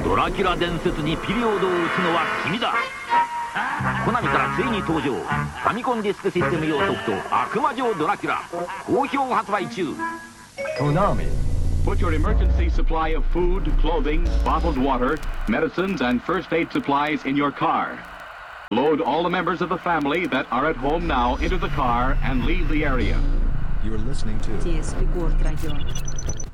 ドラキュラ伝説にピリオドを打つのは君だ。コナミからついに登場、ファミコンディスクシステム用ソフト悪魔城ドラキュラ、好評発売中。 Konami. Put your emergency supply of food, clothing, bottled water, medicines, and first aid supplies in your car. Load all the members of the family that are at home now into the car and leave the area. You are listening to TSP World Radio.